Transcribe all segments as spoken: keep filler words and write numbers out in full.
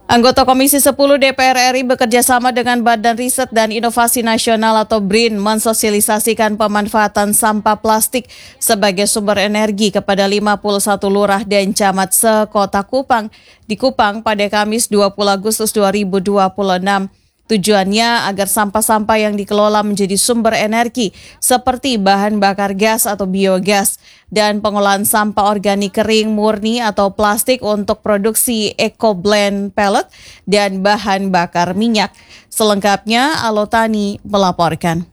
Anggota Komisi sepuluh D P R R I bekerja sama dengan Badan Riset dan Inovasi Nasional atau BRIN mensosialisasikan pemanfaatan sampah plastik sebagai sumber energi kepada lima puluh satu lurah dan camat sekota Kupang di Kupang pada Kamis dua puluh Agustus dua ribu dua puluh enam. Tujuannya agar sampah-sampah yang dikelola menjadi sumber energi seperti bahan bakar gas atau biogas dan pengolahan sampah organik kering murni atau plastik untuk produksi eco-blend pellet dan bahan bakar minyak. Selengkapnya Alotani melaporkan.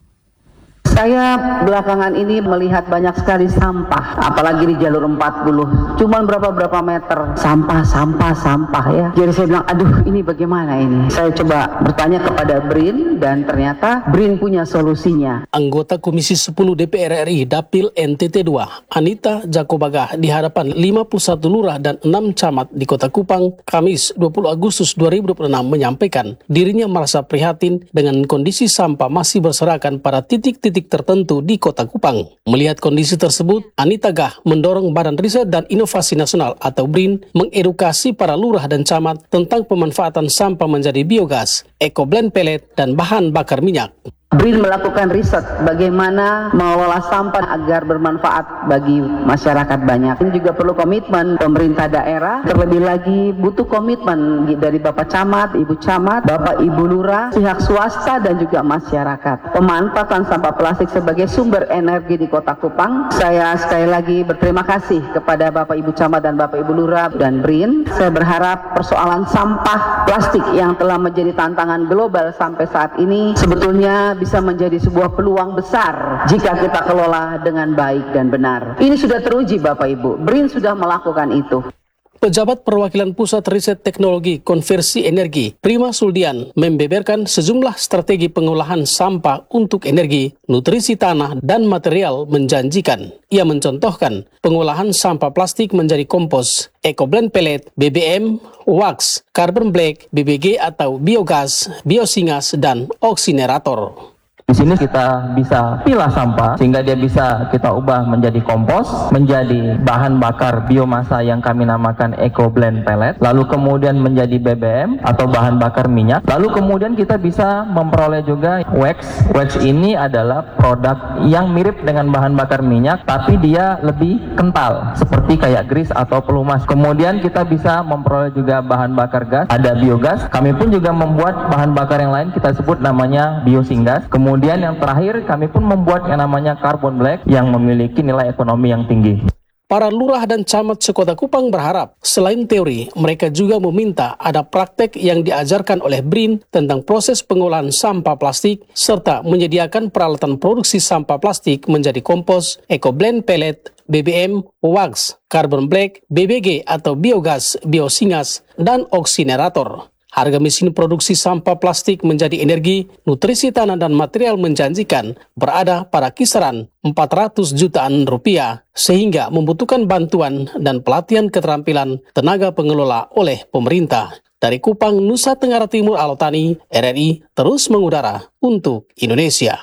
Saya belakangan ini melihat banyak sekali sampah, apalagi di jalur empat puluh. Cuman berapa-berapa meter sampah, sampah, sampah ya. Jadi saya bilang, aduh ini bagaimana ini? Saya coba bertanya kepada BRIN dan ternyata BRIN punya solusinya. Anggota Komisi sepuluh D P R R I Dapil N T T dua, Anita Jakobagah di hadapan lima puluh satu lurah dan enam camat di Kota Kupang, Kamis dua puluh Agustus dua ribu dua puluh enam menyampaikan dirinya merasa prihatin dengan kondisi sampah masih berserakan pada titik-titik tertentu di Kota Kupang. Melihat kondisi tersebut, Anita Gah mendorong Badan Riset dan Inovasi Nasional atau BRIN mengedukasi para lurah dan camat tentang pemanfaatan sampah menjadi biogas, eco-blend pellet, dan bahan bakar minyak. BRIN melakukan riset bagaimana mengelola sampah agar bermanfaat bagi masyarakat banyak. Ini juga perlu komitmen pemerintah daerah, terlebih lagi butuh komitmen dari Bapak Camat, Ibu Camat, Bapak Ibu Lurah, pihak swasta dan juga masyarakat. Pemanfaatan sampah plastik sebagai sumber energi di Kota Kupang. Saya sekali lagi berterima kasih kepada Bapak Ibu Camat dan Bapak Ibu Lurah dan BRIN. Saya berharap persoalan sampah plastik yang telah menjadi tantangan global sampai saat ini sebetulnya bisa menjadi sebuah peluang besar jika kita kelola dengan baik dan benar. Ini sudah teruji Bapak Ibu, BRIN sudah melakukan itu. Pejabat Perwakilan Pusat Riset Teknologi Konversi Energi, Prima Suldian, membeberkan sejumlah strategi pengolahan sampah untuk energi, nutrisi tanah, dan material menjanjikan. Ia mencontohkan pengolahan sampah plastik menjadi kompos, eco-blend pellet, B B M, wax, carbon black, B B G atau biogas, biosingas, dan oksinerator. Di sini kita bisa pilah sampah sehingga dia bisa kita ubah menjadi kompos, menjadi bahan bakar biomasa yang kami namakan eco blend pellet, lalu kemudian menjadi B B M atau bahan bakar minyak, lalu kemudian kita bisa memperoleh juga wax. Wax ini adalah produk yang mirip dengan bahan bakar minyak tapi dia lebih kental seperti kayak grease atau pelumas. Kemudian kita bisa memperoleh juga bahan bakar gas, ada biogas. Kami pun juga membuat bahan bakar yang lain kita sebut namanya biosingas. Kemudian Kemudian yang terakhir kami pun membuat yang namanya carbon black yang memiliki nilai ekonomi yang tinggi. Para lurah dan camat sekota Kupang berharap selain teori, mereka juga meminta ada praktek yang diajarkan oleh BRIN tentang proses pengolahan sampah plastik serta menyediakan peralatan produksi sampah plastik menjadi kompos, eco-blend pellet, B B M, wax, carbon black, B B G atau biogas, biosingas, dan oksinerator. Harga mesin produksi sampah plastik menjadi energi, nutrisi tanah dan material menjanjikan berada pada kisaran empat ratus jutaan rupiah, sehingga membutuhkan bantuan dan pelatihan keterampilan tenaga pengelola oleh pemerintah. Dari Kupang, Nusa Tenggara Timur, Alotani, R R I terus mengudara untuk Indonesia.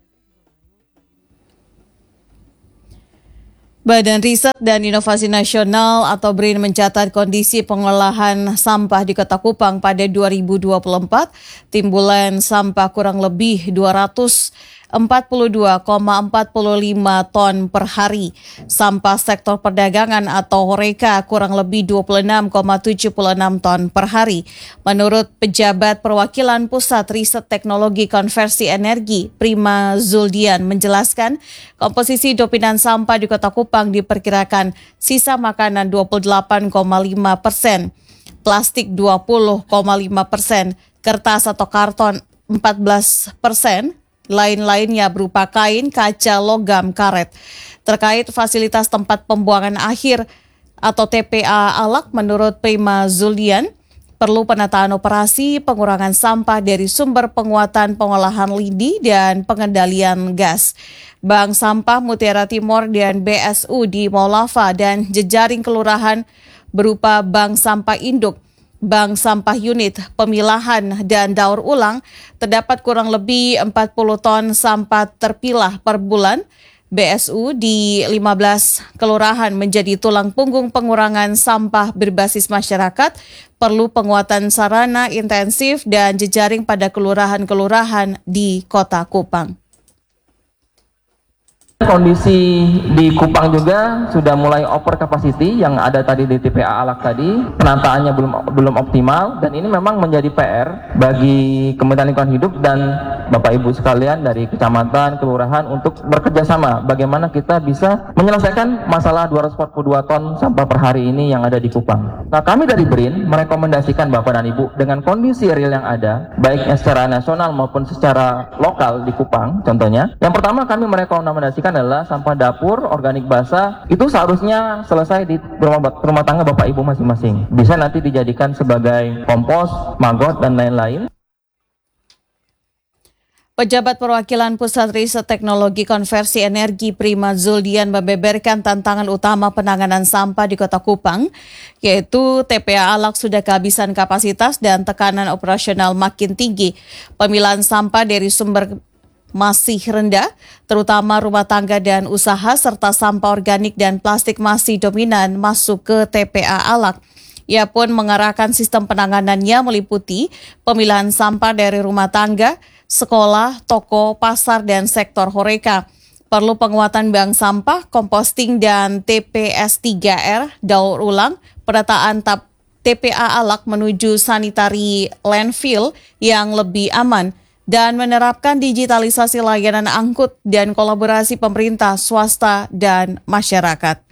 Badan Riset dan Inovasi Nasional atau BRIN mencatat kondisi pengolahan sampah di Kota Kupang pada dua ribu dua puluh empat, timbulan sampah kurang lebih dua ratus empat puluh dua koma empat lima ton per hari. Sampah sektor perdagangan atau Horeca kurang lebih dua puluh enam koma tujuh enam ton per hari. Menurut pejabat Perwakilan Pusat Riset Teknologi Konversi Energi, Prima Zuldian menjelaskan, komposisi dominan sampah di Kota Kupang diperkirakan sisa makanan dua puluh delapan koma lima persen, plastik dua puluh koma lima persen, kertas atau karton empat belas persen, lain-lainnya berupa kain, kaca, logam, karet. Terkait fasilitas tempat pembuangan akhir atau T P A Alak, menurut Prima Zuldian, perlu penataan operasi, pengurangan sampah dari sumber penguatan pengolahan lidi dan pengendalian gas. Bank Sampah Mutiara Timur dan B S U di Maulava dan jejaring kelurahan berupa Bank Sampah Induk, Bank Sampah Unit, Pemilahan, dan Daur Ulang, terdapat kurang lebih empat puluh ton sampah terpilah per bulan B S U di lima belas kelurahan menjadi tulang punggung pengurangan sampah berbasis masyarakat, perlu penguatan sarana intensif dan jejaring pada kelurahan-kelurahan di Kota Kupang. Kondisi di Kupang juga sudah mulai over capacity yang ada tadi di T P A Alak tadi, penataannya belum belum optimal, dan ini memang menjadi P R bagi Kementerian Lingkungan Hidup dan Bapak Ibu sekalian dari kecamatan, kelurahan untuk bekerja sama bagaimana kita bisa menyelesaikan masalah dua ratus empat puluh dua ton sampah per hari ini yang ada di Kupang. Nah, kami dari BRIN merekomendasikan Bapak dan Ibu dengan kondisi real yang ada, baiknya secara nasional maupun secara lokal di Kupang contohnya. Yang pertama kami merekomendasikan adalah sampah dapur organik basah itu seharusnya selesai di rumah, rumah tangga Bapak Ibu masing-masing. Bisa nanti dijadikan sebagai kompos, maggot, dan lain-lain. Pejabat Perwakilan Pusat Riset Teknologi Konversi Energi Prima Zuldian membeberkan tantangan utama penanganan sampah di Kota Kupang, yaitu T P A Alak sudah kehabisan kapasitas dan tekanan operasional makin tinggi. Pemilahan sampah dari sumber masih rendah, terutama rumah tangga dan usaha, serta sampah organik dan plastik masih dominan masuk ke T P A Alak. Ia pun mengarahkan sistem penanganannya meliputi pemilahan sampah dari rumah tangga, sekolah, toko, pasar, dan sektor horeca. Perlu penguatan bank sampah, komposting, dan T P S tiga R, daur ulang, penataan tap T P A Alak menuju sanitary landfill yang lebih aman, dan menerapkan digitalisasi layanan angkut dan kolaborasi pemerintah, swasta, dan masyarakat.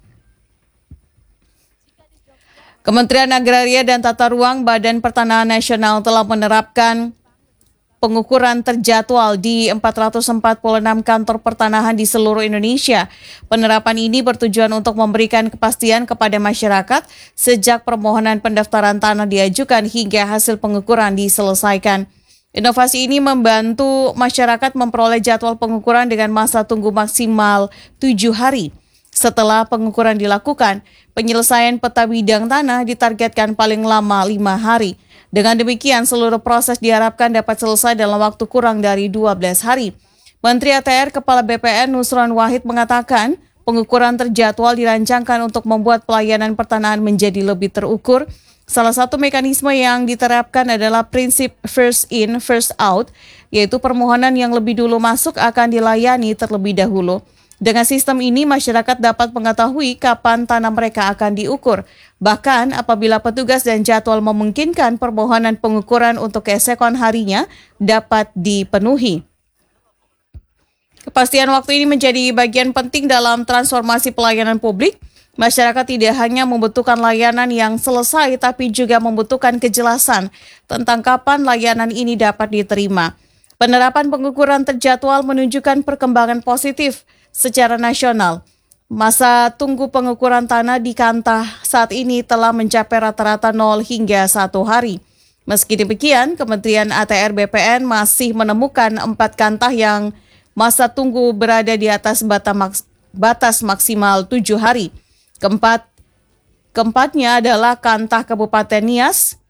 Kementerian Agraria dan Tata Ruang Badan Pertanahan Nasional telah menerapkan pengukuran terjadwal di empat ratus empat puluh enam kantor pertanahan di seluruh Indonesia. Penerapan ini bertujuan untuk memberikan kepastian kepada masyarakat sejak permohonan pendaftaran tanah diajukan hingga hasil pengukuran diselesaikan. Inovasi ini membantu masyarakat memperoleh jadwal pengukuran dengan masa tunggu maksimal tujuh hari. Setelah pengukuran dilakukan, penyelesaian peta bidang tanah ditargetkan paling lama lima hari. Dengan demikian, seluruh proses diharapkan dapat selesai dalam waktu kurang dari dua belas hari. Menteri A T R Kepala B P N Nusron Wahid mengatakan, pengukuran terjadwal dirancangkan untuk membuat pelayanan pertanahan menjadi lebih terukur. Salah satu mekanisme yang diterapkan adalah prinsip first in, first out, yaitu permohonan yang lebih dulu masuk akan dilayani terlebih dahulu. Dengan sistem ini, masyarakat dapat mengetahui kapan tanah mereka akan diukur. Bahkan apabila petugas dan jadwal memungkinkan, permohonan pengukuran untuk keesokan harinya dapat dipenuhi. Kepastian waktu ini menjadi bagian penting dalam transformasi pelayanan publik. Masyarakat tidak hanya membutuhkan layanan yang selesai, tapi juga membutuhkan kejelasan tentang kapan layanan ini dapat diterima. Penerapan pengukuran terjadwal menunjukkan perkembangan positif secara nasional. Masa tunggu pengukuran tanah di Kantah saat ini telah mencapai rata-rata nol hingga satu hari. Meski demikian, Kementerian A T R B P N masih menemukan empat Kantah yang masa tunggu berada di atas batas maksimal tujuh hari. Keempat, keempatnya adalah Kantah Kabupaten Nias,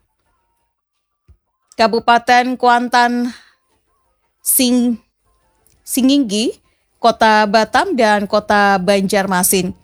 Kabupaten Kuantan Sing, Singinggi, Kota Batam, dan Kota Banjarmasin.